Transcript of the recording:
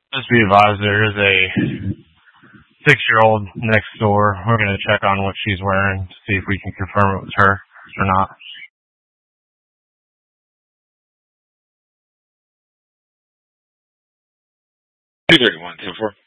Just be advised, there is a 6-year-old next door. We're going to check on what she's wearing to see if we can confirm it was her or not. 231, 10-4.